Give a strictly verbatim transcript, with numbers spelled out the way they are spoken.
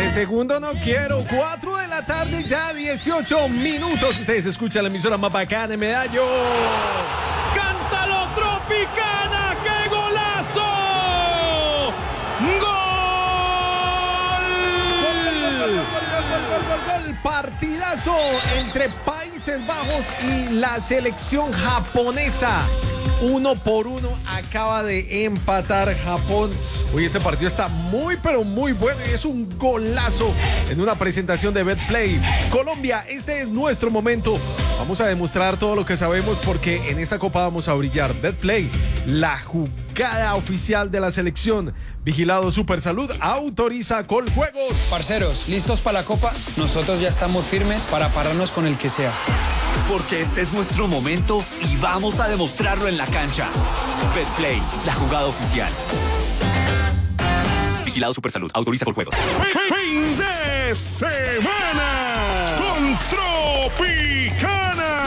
De segundo no quiero. cuatro de la tarde, ya dieciocho minutos. Ustedes escuchan la emisora más bacana de Medallo. ¡Cántalo, Tropicana! ¡Qué golazo! ¡Gol! Gol, gol, gol, gol, gol, gol, gol. Partidazo entre Países Bajos y la selección japonesa. Uno por uno acaba de empatar Japón. Hoy este partido está muy pero muy bueno y es un golazo en una presentación de Betplay. Colombia, este es nuestro momento. Vamos a demostrar todo lo que sabemos porque en esta copa vamos a brillar. Betplay, la jugada oficial de la selección. Vigilado Supersalud, autoriza Coljuegos. Parceros, ¿listos para la copa? Nosotros ya estamos firmes para pararnos con el que sea. Porque este es nuestro momento y vamos a demostrarlo en la cancha. Betplay, la jugada oficial. Vigilado Supersalud, autoriza Coljuegos. ¡Fin de semana con Tropicana!